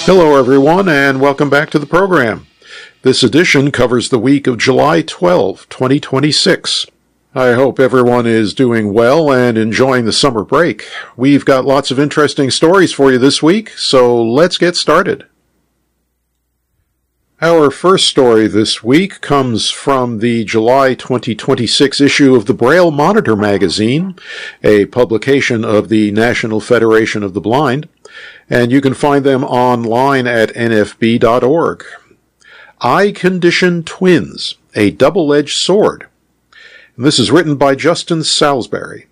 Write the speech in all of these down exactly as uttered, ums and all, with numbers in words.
Hello, everyone, and welcome back to the program. This edition covers the week of July twelfth, twenty twenty-six. I hope everyone is doing well and enjoying the summer break. We've got lots of interesting stories for you this week, so let's get started. Our first story this week comes from the July twenty twenty-six issue of the Braille Monitor magazine, a publication of the National Federation of the Blind, and you can find them online at N F B dot org. Eye Condition Twins, a Double-Edged Sword. And this is written by Justin Salisbury.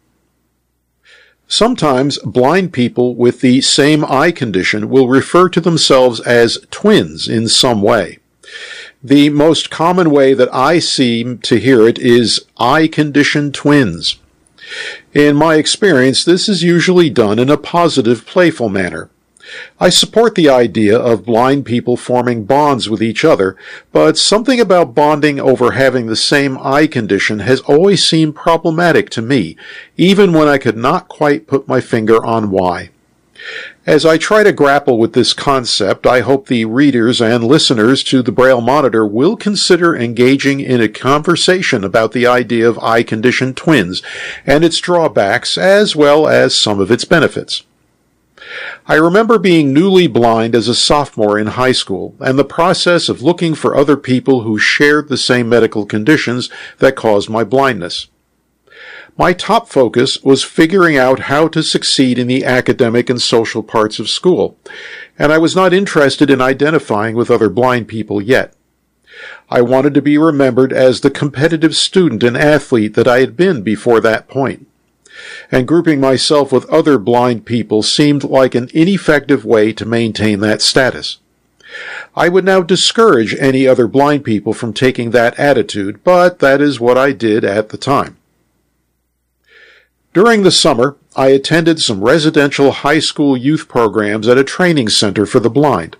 Sometimes blind people with the same eye condition will refer to themselves as twins in some way. The most common way that I seem to hear it is eye condition twins. In my experience, this is usually done in a positive, playful manner. I support the idea of blind people forming bonds with each other, but something about bonding over having the same eye condition has always seemed problematic to me, even when I could not quite put my finger on why. As I try to grapple with this concept, I hope the readers and listeners to the Braille Monitor will consider engaging in a conversation about the idea of eye condition twins and its drawbacks as well as some of its benefits. I remember being newly blind as a sophomore in high school and the process of looking for other people who shared the same medical conditions that caused my blindness. My top focus was figuring out how to succeed in the academic and social parts of school, and I was not interested in identifying with other blind people yet. I wanted to be remembered as the competitive student and athlete that I had been before that point. And grouping myself with other blind people seemed like an ineffective way to maintain that status. I would now discourage any other blind people from taking that attitude, but that is what I did at the time. During the summer, I attended some residential high school youth programs at a training center for the blind.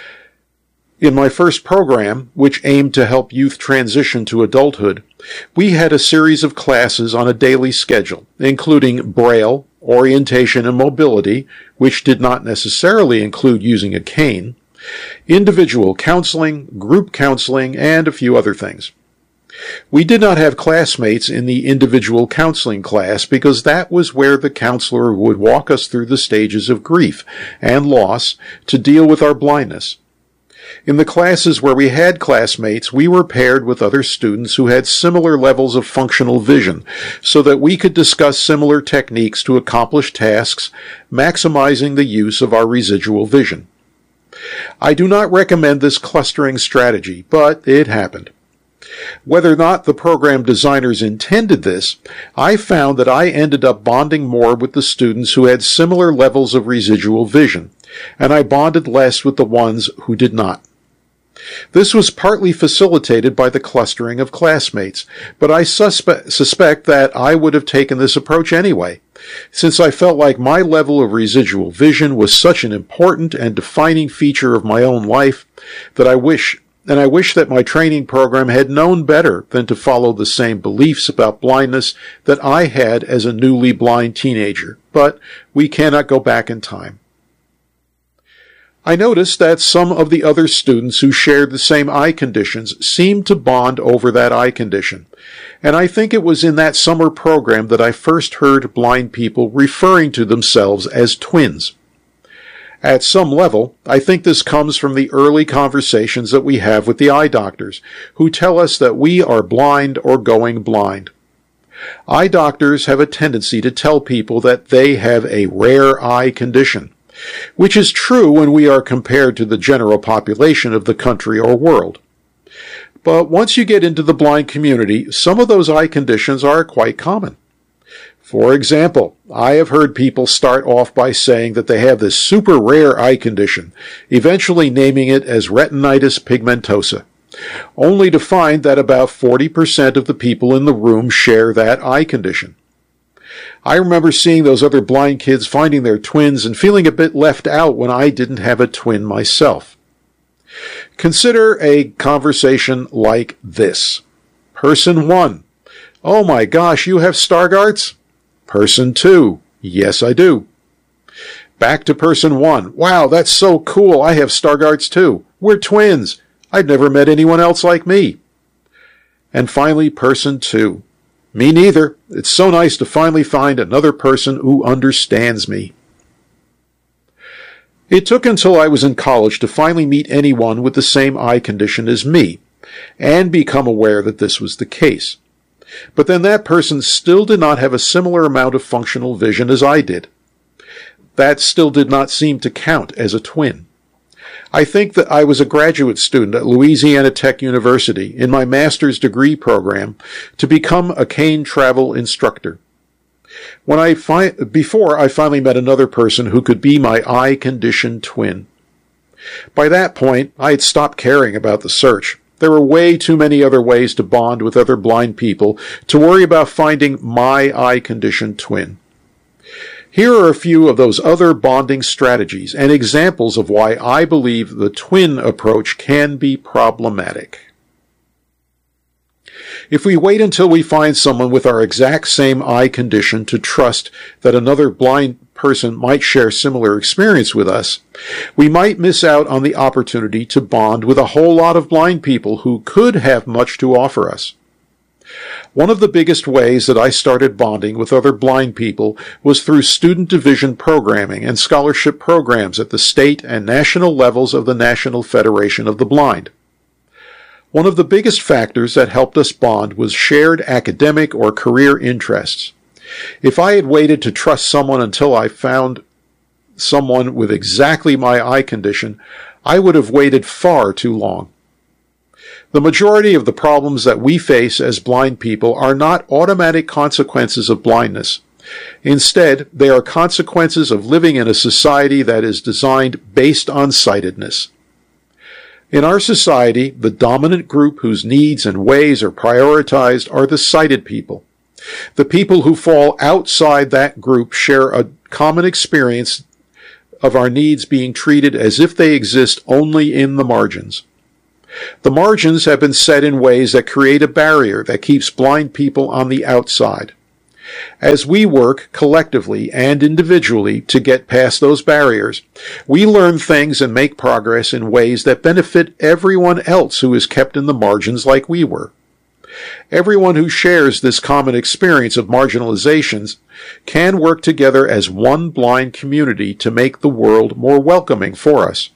In my first program, which aimed to help youth transition to adulthood, we had a series of classes on a daily schedule, including Braille, orientation and mobility, which did not necessarily include using a cane, individual counseling, group counseling, and a few other things. We did not have classmates in the individual counseling class because that was where the counselor would walk us through the stages of grief and loss to deal with our blindness. In the classes where we had classmates, we were paired with other students who had similar levels of functional vision so that we could discuss similar techniques to accomplish tasks, maximizing the use of our residual vision. I do not recommend this clustering strategy, but it happened. Whether or not the program designers intended this, I found that I ended up bonding more with the students who had similar levels of residual vision, and I bonded less with the ones who did not. This was partly facilitated by the clustering of classmates, but I suspe- suspect that I would have taken this approach anyway, since I felt like my level of residual vision was such an important and defining feature of my own life that I wish And I wish that my training program had known better than to follow the same beliefs about blindness that I had as a newly blind teenager. But we cannot go back in time. I noticed that some of the other students who shared the same eye conditions seemed to bond over that eye condition. And I think it was in that summer program that I first heard blind people referring to themselves as twins. At some level, I think this comes from the early conversations that we have with the eye doctors, who tell us that we are blind or going blind. Eye doctors have a tendency to tell people that they have a rare eye condition, which is true when we are compared to the general population of the country or world. But once you get into the blind community, some of those eye conditions are quite common. For example, I have heard people start off by saying that they have this super rare eye condition, eventually naming it as retinitis pigmentosa, only to find that about forty percent of the people in the room share that eye condition. I remember seeing those other blind kids finding their twins and feeling a bit left out when I didn't have a twin myself. Consider a conversation like this. Person one: "Oh my gosh, you have Stargardt's?" Person two: "Yes, I do." Back to person one. Wow, that's so cool. I have Stargardts too. We're twins. I've never met anyone else like me. And finally, person two. Me neither. It's so nice to finally find another person who understands me. It took until I was in college to finally meet anyone with the same eye condition as me, and become aware that this was the case. But then that person still did not have a similar amount of functional vision as I did. That still did not seem to count as a twin. I think that I was a graduate student at Louisiana Tech University in my master's degree program to become a cane travel instructor. When I fi- before I finally met another person who could be my eye condition twin. By that point, I had stopped caring about the search. There were way too many other ways to bond with other blind people to worry about finding my eye condition twin. Here are a few of those other bonding strategies and examples of why I believe the twin approach can be problematic. If we wait until we find someone with our exact same eye condition to trust that another blind person might share similar experience with us, we might miss out on the opportunity to bond with a whole lot of blind people who could have much to offer us. One of the biggest ways that I started bonding with other blind people was through student division programming and scholarship programs at the state and national levels of the National Federation of the Blind. One of the biggest factors that helped us bond was shared academic or career interests. If I had waited to trust someone until I found someone with exactly my eye condition, I would have waited far too long. The majority of the problems that we face as blind people are not automatic consequences of blindness. Instead, they are consequences of living in a society that is designed based on sightedness. In our society, the dominant group whose needs and ways are prioritized are the sighted people. The people who fall outside that group share a common experience of our needs being treated as if they exist only in the margins. The margins have been set in ways that create a barrier that keeps blind people on the outside. As we work collectively and individually to get past those barriers, we learn things and make progress in ways that benefit everyone else who is kept in the margins like we were. Everyone who shares this common experience of marginalizations can work together as one blind community to make the world more welcoming for us.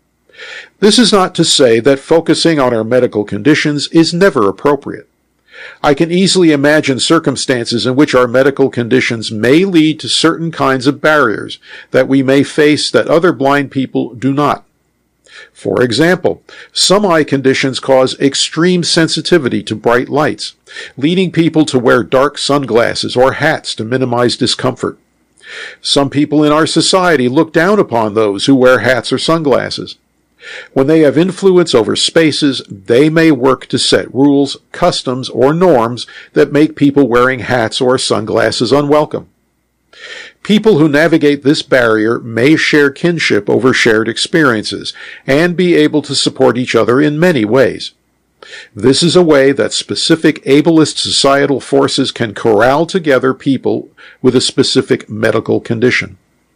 This is not to say that focusing on our medical conditions is never appropriate. I can easily imagine circumstances in which our medical conditions may lead to certain kinds of barriers that we may face that other blind people do not. For example, some eye conditions cause extreme sensitivity to bright lights, leading people to wear dark sunglasses or hats to minimize discomfort. Some people in our society look down upon those who wear hats or sunglasses. When they have influence over spaces, they may work to set rules, customs, or norms that make people wearing hats or sunglasses unwelcome. People who navigate this barrier may share kinship over shared experiences and be able to support each other in many ways. This is a way that specific ableist societal forces can corral together people with a specific medical condition.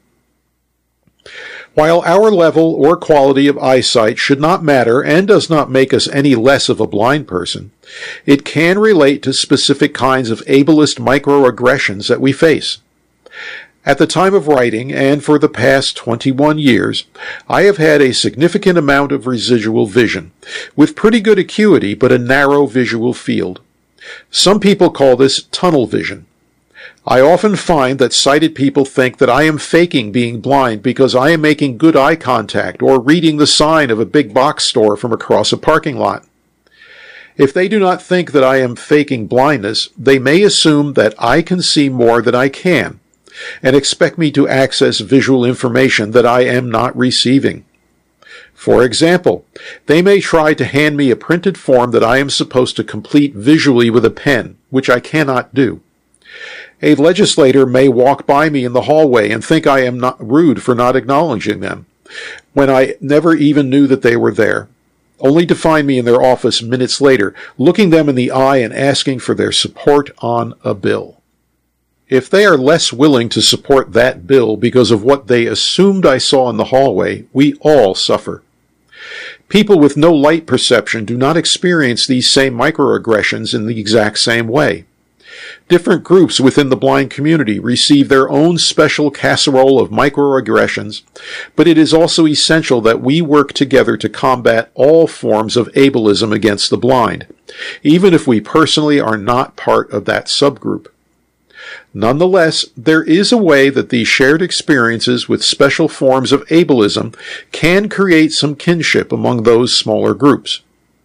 While our level or quality of eyesight should not matter and does not make us any less of a blind person, it can relate to specific kinds of ableist microaggressions that we face. At the time of writing, and for the past twenty-one years, I have had a significant amount of residual vision, with pretty good acuity but a narrow visual field. Some people call this tunnel vision. I often find that sighted people think that I am faking being blind because I am making good eye contact or reading the sign of a big box store from across a parking lot. If they do not think that I am faking blindness, they may assume that I can see more than I can, and expect me to access visual information that I am not receiving. For example, they may try to hand me a printed form that I am supposed to complete visually with a pen, which I cannot do. A legislator may walk by me in the hallway and think I am not rude for not acknowledging them, when I never even knew that they were there, only to find me in their office minutes later, looking them in the eye and asking for their support on a bill. If they are less willing to support that bill because of what they assumed I saw in the hallway, we all suffer. People with no light perception do not experience these same microaggressions in the exact same way. Different groups within the blind community receive their own special casserole of microaggressions, but it is also essential that we work together to combat all forms of ableism against the blind, even if we personally are not part of that subgroup. Nonetheless, there is a way that these shared experiences with special forms of ableism can create some kinship among those smaller groups.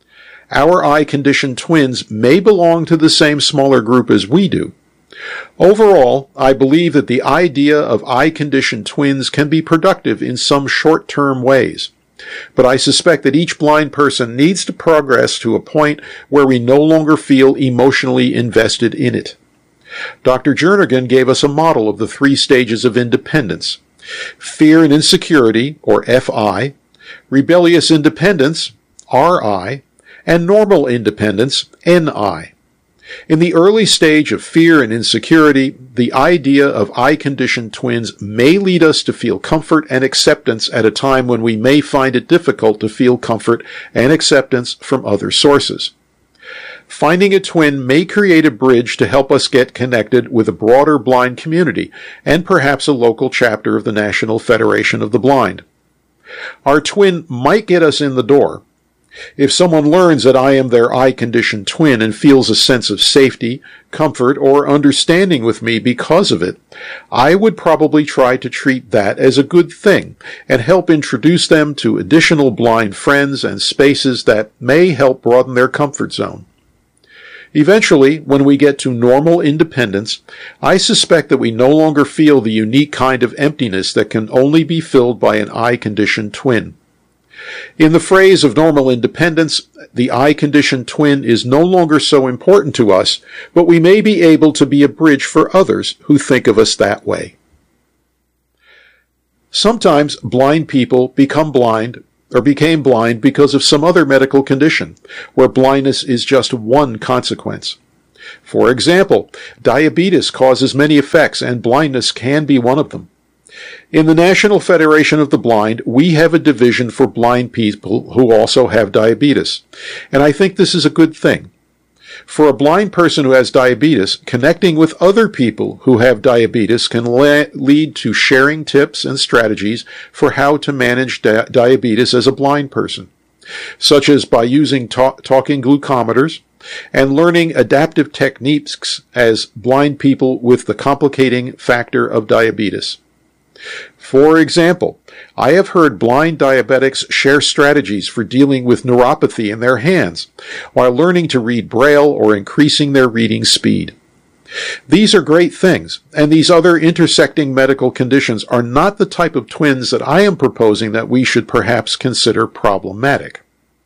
Our eye-conditioned twins may belong to the same smaller group as we do. Overall, I believe that the idea of eye-conditioned twins can be productive in some short-term ways. But I suspect that each blind person needs to progress to a point where we no longer feel emotionally invested in it. Doctor Jernigan gave us a model of the three stages of independence: fear and insecurity, or F I, rebellious independence, R I, and normal independence, N I. In the early stage of fear and insecurity, the idea of eye-conditioned twins may lead us to feel comfort and acceptance at a time when we may find it difficult to feel comfort and acceptance from other sources. Finding a twin may create a bridge to help us get connected with a broader blind community and perhaps a local chapter of the National Federation of the Blind. Our twin might get us in the door. If someone learns that I am their eye-conditioned twin and feels a sense of safety, comfort, or understanding with me because of it, I would probably try to treat that as a good thing and help introduce them to additional blind friends and spaces that may help broaden their comfort zone. Eventually, when we get to normal independence, I suspect that we no longer feel the unique kind of emptiness that can only be filled by an eye-conditioned twin. In the phrase of normal independence, the eye-conditioned twin is no longer so important to us, but we may be able to be a bridge for others who think of us that way. Sometimes blind people become blind or became blind because of some other medical condition, where blindness is just one consequence. For example, diabetes causes many effects, and blindness can be one of them. In the National Federation of the Blind, we have a division for blind people who also have diabetes, and I think this is a good thing. For a blind person who has diabetes, connecting with other people who have diabetes can la- lead to sharing tips and strategies for how to manage di- diabetes as a blind person, such as by using ta- talking glucometers and learning adaptive techniques as blind people with the complicating factor of diabetes. For example, I have heard blind diabetics share strategies for dealing with neuropathy in their hands, while learning to read Braille or increasing their reading speed. These are great things, and these other intersecting medical conditions are not the type of twins that I am proposing that we should perhaps consider problematic.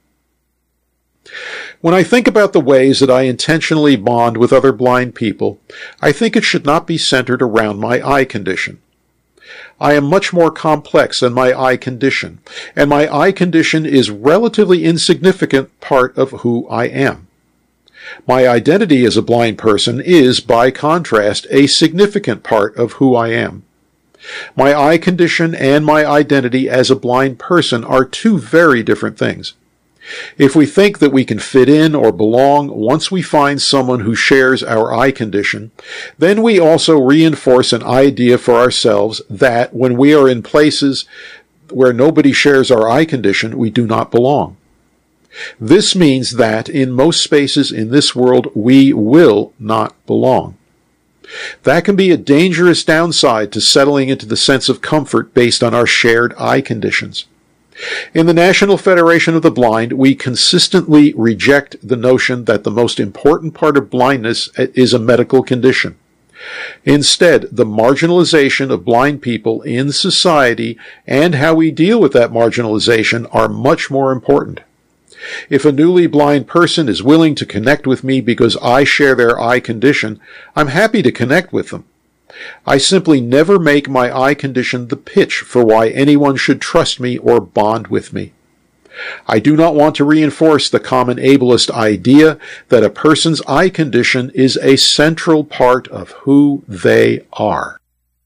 When I think about the ways that I intentionally bond with other blind people, I think it should not be centered around my eye condition. I am much more complex than my eye condition, and my eye condition is a relatively insignificant part of who I am. My identity as a blind person is, by contrast, a significant part of who I am. My eye condition and my identity as a blind person are two very different things. If we think that we can fit in or belong once we find someone who shares our eye condition, then we also reinforce an idea for ourselves that when we are in places where nobody shares our eye condition, we do not belong. This means that in most spaces in this world, we will not belong. That can be a dangerous downside to settling into the sense of comfort based on our shared eye conditions. In the National Federation of the Blind, we consistently reject the notion that the most important part of blindness is a medical condition. Instead, the marginalization of blind people in society and how we deal with that marginalization are much more important. If a newly blind person is willing to connect with me because I share their eye condition, I'm happy to connect with them. I simply never make my eye condition the pitch for why anyone should trust me or bond with me. I do not want to reinforce the common ableist idea that a person's eye condition is a central part of who they are.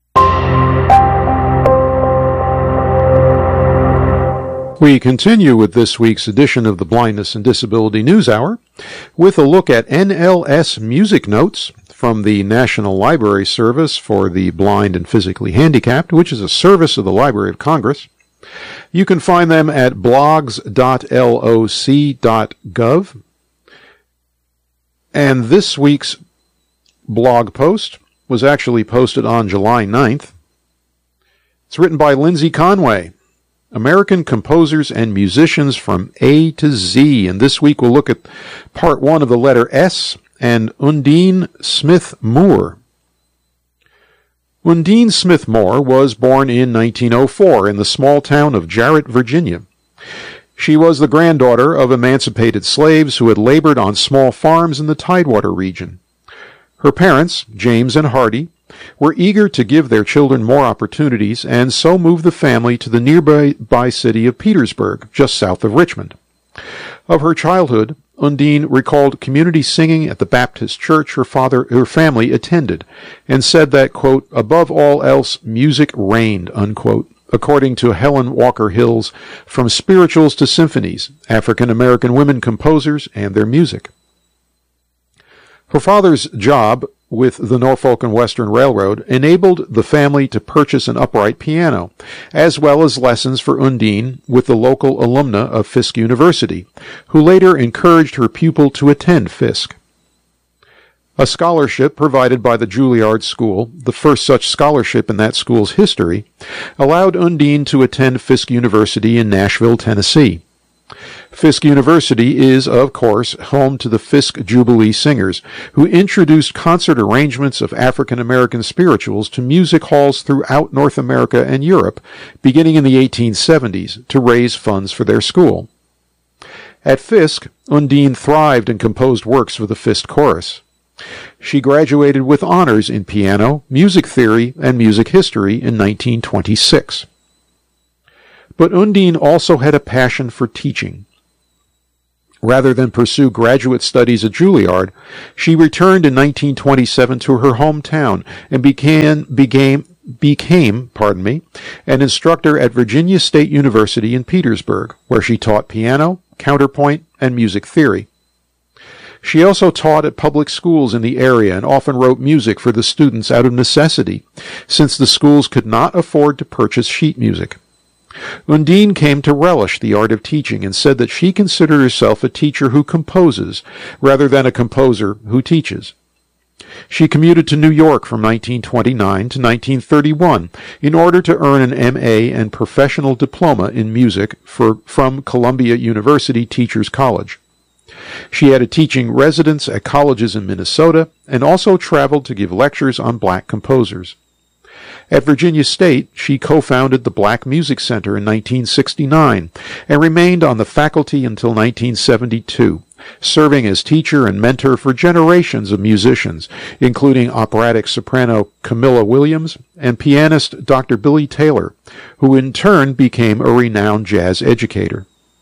We continue with this week's edition of the Blindness and Disability News Hour with a look at N L S music notes from the National Library Service for the Blind and Physically Handicapped, which is a service of the Library of Congress. You can find them at blogs dot loc dot gov. And this week's blog post was actually posted on July ninth. It's written by Lindsay Conway, American Composers and Musicians from A to Z. And this week we'll look at part one of the letter S and Undine Smith Moore. Undine Smith Moore was born in nineteen oh four in the small town of Jarrett, Virginia. She was the granddaughter of emancipated slaves who had labored on small farms in the Tidewater region. Her parents, James and Hardy, were eager to give their children more opportunities and so moved the family to the nearby city of Petersburg, just south of Richmond. Of her childhood, Undine recalled community singing at the Baptist church her father, her family attended, and said that, quote, above all else, music reigned, unquote, according to Helen Walker Hill's From Spirituals to Symphonies, African American Women Composers and Their Music. Her father's job with the Norfolk and Western Railroad enabled the family to purchase an upright piano, as well as lessons for Undine with the local alumna of Fisk University, who later encouraged her pupil to attend Fisk. A scholarship provided by the Juilliard School, the first such scholarship in that school's history, allowed Undine to attend Fisk University in Nashville, Tennessee. Fisk University is, of course, home to the Fisk Jubilee Singers, who introduced concert arrangements of African American spirituals to music halls throughout North America and Europe, beginning in the eighteen seventies, to raise funds for their school. At Fisk, Undine thrived and composed works for the Fisk Chorus. She graduated with honors in piano, music theory, and music history in nineteen twenty-six. But Undine also had a passion for teaching. Rather than pursue graduate studies at Juilliard, she returned in nineteen twenty-seven to her hometown and began, became, became pardon me, an instructor at Virginia State University in Petersburg, where she taught piano, counterpoint, and music theory. She also taught at public schools in the area and often wrote music for the students out of necessity, since the schools could not afford to purchase sheet music. Undine came to relish the art of teaching and said that she considered herself a teacher who composes, rather than a composer who teaches. She commuted to New York from nineteen twenty-nine to nineteen thirty-one in order to earn an M A and professional diploma in music for, from Columbia University Teachers College. She had a teaching residence at colleges in Minnesota and also traveled to give lectures on black composers. At Virginia State, she co-founded the Black Music Center in nineteen sixty-nine and remained on the faculty until nineteen seventy-two, serving as teacher and mentor for generations of musicians, including operatic soprano Camilla Williams and pianist Doctor Billy Taylor, who in turn became a renowned jazz educator.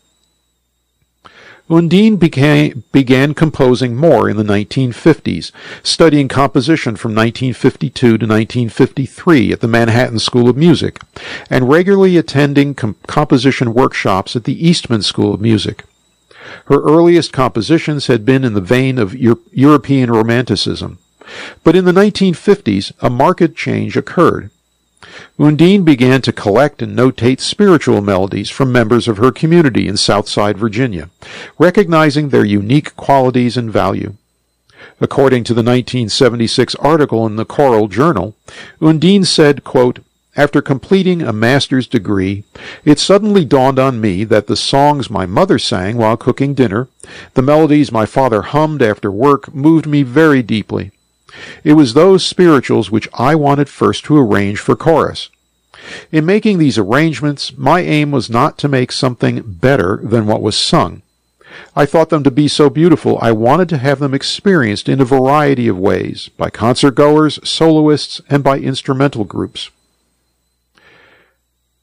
Undine became, began composing more in the nineteen fifties, studying composition from nineteen fifty-two to nineteen fifty-three at the Manhattan School of Music, and regularly attending com- composition workshops at the Eastman School of Music. Her earliest compositions had been in the vein of Euro- European Romanticism, but in the nineteen fifties a marked change occurred. Undine began to collect and notate spiritual melodies from members of her community in Southside Virginia, recognizing their unique qualities and value. According to the nineteen seventy-six article in the Choral Journal, Undine said, quote, after completing a master's degree, it suddenly dawned on me that the songs my mother sang while cooking dinner, the melodies my father hummed after work, moved me very deeply. It was those spirituals which I wanted first to arrange for chorus. In making these arrangements, my aim was not to make something better than what was sung. I thought them to be so beautiful I wanted to have them experienced in a variety of ways, by concert-goers, soloists, and by instrumental groups.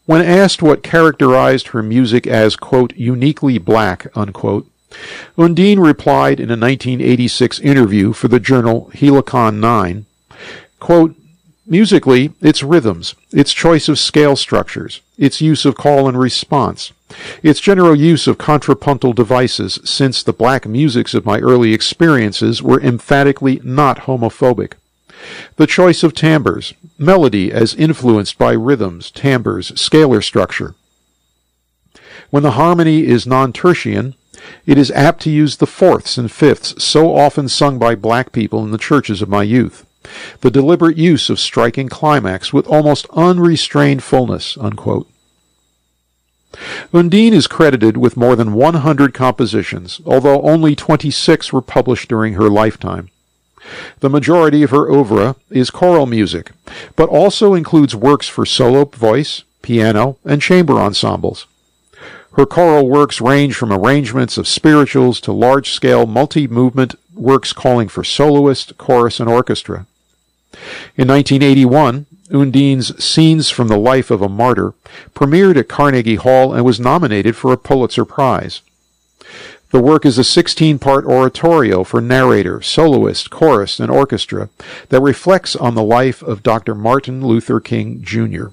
When asked what characterized her music as, quote, uniquely black, unquote, Undine replied in a nineteen eighty-six interview for the journal Helicon nine, quote, musically, its rhythms, its choice of scale structures, its use of call and response, its general use of contrapuntal devices, since the black musics of my early experiences were emphatically not homophobic. The choice of timbres, melody as influenced by rhythms, timbres, scalar structure. When the harmony is non-tertian, it is apt to use the fourths and fifths so often sung by black people in the churches of my youth. The deliberate use of striking climax with almost unrestrained fullness, unquote. Undine is credited with more than one hundred compositions, although only twenty-six were published during her lifetime. The majority of her oeuvre is choral music, but also includes works for solo voice, piano, and chamber ensembles. Her choral works range from arrangements of spirituals to large-scale multi-movement works calling for soloist, chorus, and orchestra. In nineteen eighty-one, Undine's Scenes from the Life of a Martyr premiered at Carnegie Hall and was nominated for a Pulitzer Prize. The work is a sixteen-part oratorio for narrator, soloist, chorus, and orchestra that reflects on the life of Doctor Martin Luther King, Junior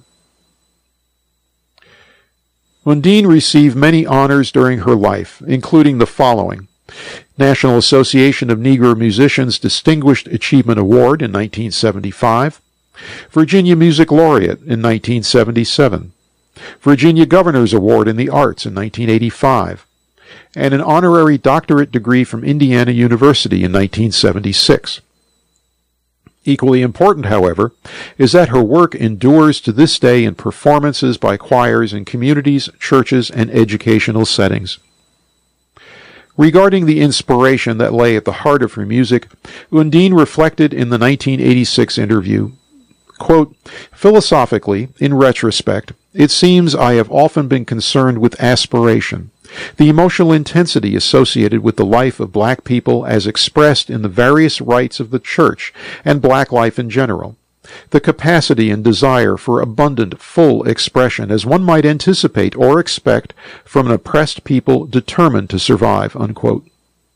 Undine received many honors during her life, including the following: National Association of Negro Musicians Distinguished Achievement Award in nineteen seventy-five, Virginia Music Laureate in nineteen seventy-seven, Virginia Governor's Award in the Arts in nineteen eighty-five, and an honorary doctorate degree from Indiana University in nineteen seventy-six. Equally important, however, is that her work endures to this day in performances by choirs in communities, churches, and educational settings. Regarding the inspiration that lay at the heart of her music, Undine reflected in the nineteen eighty-six interview, quote, philosophically, in retrospect, it seems I have often been concerned with aspiration, the emotional intensity associated with the life of black people as expressed in the various rites of the church and black life in general, the capacity and desire for abundant, full expression as one might anticipate or expect from an oppressed people determined to survive, unquote.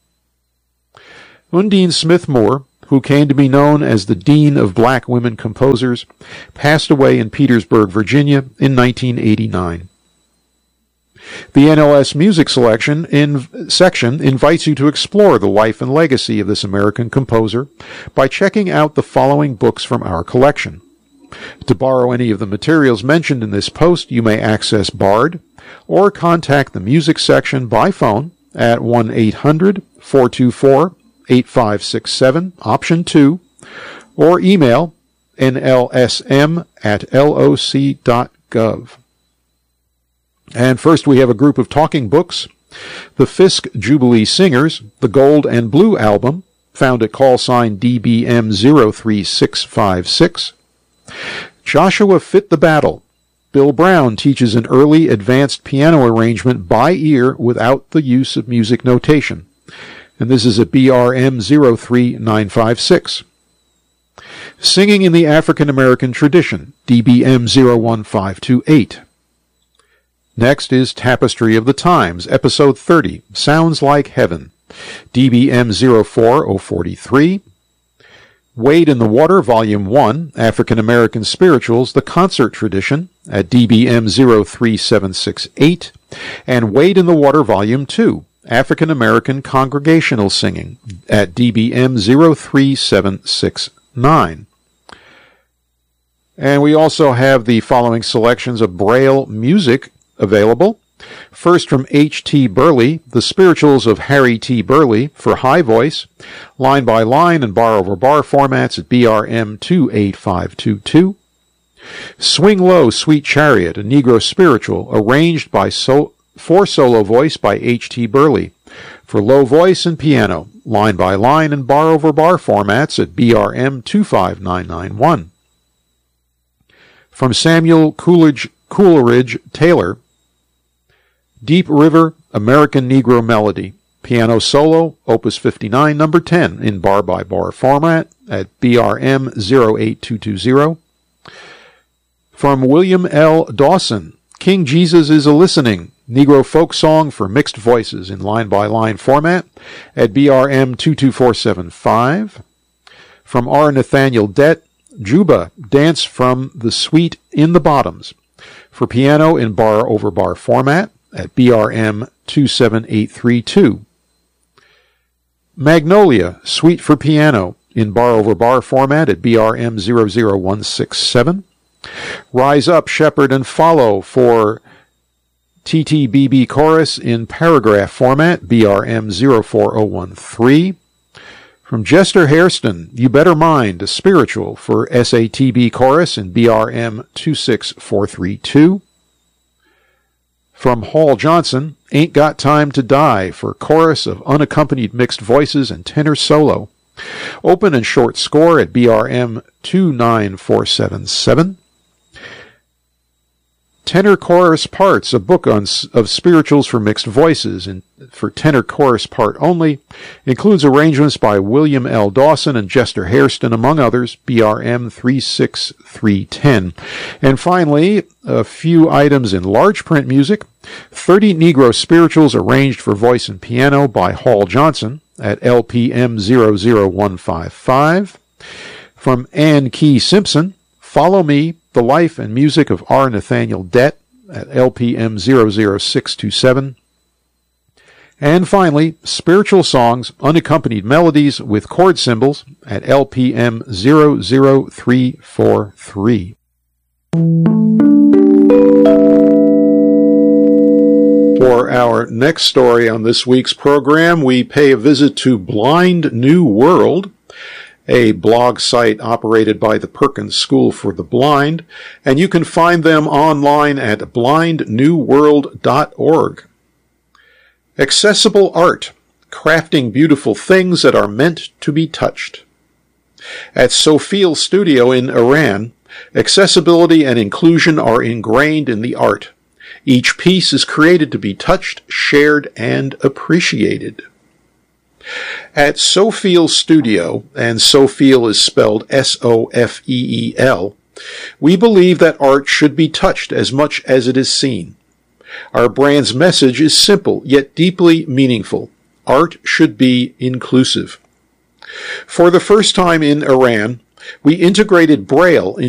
Undine Smith Moore, who came to be known as the Dean of Black Women Composers, passed away in Petersburg, Virginia in nineteen eighty-nine. The N L S Music Selection in, section invites you to explore the life and legacy of this American composer by checking out the following books from our collection. To borrow any of the materials mentioned in this post, you may access Bard or contact the music section by phone at one eight hundred, four two four, eight five six seven, option two, or email N L S M at L O C dot gov. And first we have a group of talking books. The Fisk Jubilee Singers, the Gold and Blue album, found at call sign D B M zero three six five six. Joshua Fit the Battle. Bill Brown teaches an early advanced piano arrangement by ear without the use of music notation. And this is at B R M zero three nine five six. Singing in the African American Tradition, D B M zero one five two eight. Next is Tapestry of the Times, Episode thirty, Sounds Like Heaven, D B M zero four zero four three. Wade in the Water, Volume one, African American Spirituals, The Concert Tradition, at D B M zero three seven six eight, and Wade in the Water, Volume two, African American Congregational Singing, at D B M zero three seven six nine. And we also have the following selections of Braille music available. First, from H T Burley, The Spirituals of Harry T. Burley for high voice, line by line and bar over bar formats at B R M two eight five two two. Swing Low, Sweet Chariot, a Negro spiritual, arranged by so, for solo voice by H T Burley for low voice and piano, line by line and bar over bar formats at B R M two five nine nine one. From Samuel Coolidge, Coleridge Taylor, Deep River, American Negro Melody, piano solo, Opus fifty-nine, number ten, in bar-by-bar format at B R M zero eight two two zero. From William L. Dawson, King Jesus is a-Listening, Negro folk song for mixed voices in line-by-line format at B R M two two four seven five. From R. Nathaniel Dett, Juba, Dance from the Suite in the Bottoms for piano in bar-over-bar format at B R M two seven eight three two. Magnolia, Suite for piano in bar-over-bar format at B R M zero zero one six seven. Rise Up, Shepherd and Follow for T T B B Chorus in paragraph format, B R M zero four zero one three. From Jester Hairston, You Better Mind, a Spiritual for S A T B Chorus in B R M two six four three two. From Hall Johnson, Ain't Got Time to Die for chorus of unaccompanied mixed voices and tenor solo. Open and short score at B R M two nine four seven seven. Tenor Chorus Parts, a book on, of spirituals for mixed voices and for tenor chorus part only, includes arrangements by William L. Dawson and Jester Hairston, among others, B R M three six three one zero. And finally, a few items in large print music, thirty Negro spirituals arranged for voice and piano by Hall Johnson at L P M zero zero one five five. From Ann Key Simpson, Follow Me, The Life and Music of R. Nathaniel Dett at L P M zero zero six two seven. And finally, Spiritual Songs, Unaccompanied Melodies with Chord Symbols at L P M zero zero three four three. For our next story on this week's program, we pay a visit to Blind New World, a blog site operated by the Perkins School for the Blind, and you can find them online at blind new world dot org. Accessible Art, Crafting Beautiful Things That Are Meant to Be Touched. At Sophil Studio in Iran, accessibility and inclusion are ingrained in the art. Each piece is created to be touched, shared, and appreciated. At Sophil Studio, and Sophil is spelled S O F E E L, we believe that art should be touched as much as it is seen. Our brand's message is simple, yet deeply meaningful. Art should be inclusive. For the first time in Iran, we integrated Braille into